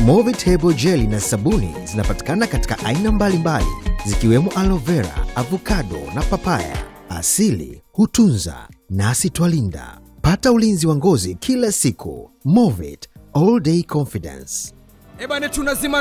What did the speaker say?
Movit Hebo Jelly na sabuni zinapatikana katika aina mbalimbali zikiwemo aloe vera, avocado na papaya. Asili hutunza nasi twalinda. Pata ulinzi wa ngozi kila siku. Movit All Day Confidence. Ebane tunazima